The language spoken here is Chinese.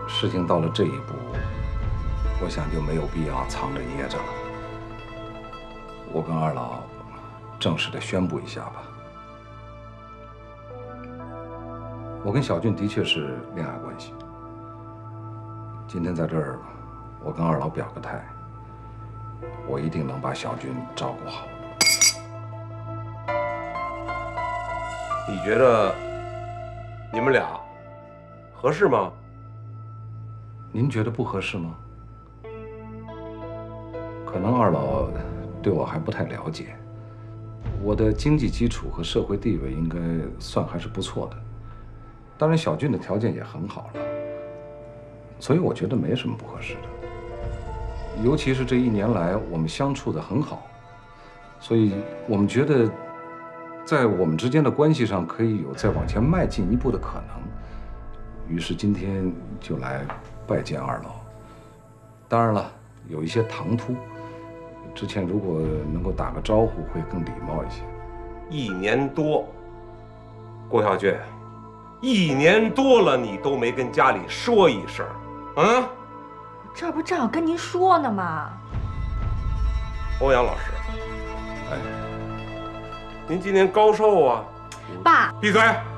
事情到了这一步，我想就没有必要藏着掖着了。我跟二老正式的宣布一下吧，我跟小俊的确是恋爱关系。今天在这儿，我跟二老表个态，我一定能把小俊照顾好。 你觉得你们俩合适吗？ 您觉得不合适吗？可能二老对我还不太了解，我的经济基础和社会地位应该算还是不错的。当然，小俊的条件也很好了，所以我觉得没什么不合适的。尤其是这1年来，我们相处得很好，所以我们觉得，在我们之间的关系上可以有再往前迈进一步的可能。于是今天就来拜见二老。当然了，有一些唐突，之前如果能够打个招呼，会更礼貌一些。 1年多，郭小俊，1年多了，你都没跟家里说一声，啊？ 这不正好跟您说呢吗？ 欧阳老师， 哎， 您今年高寿啊？ 爸， 闭嘴！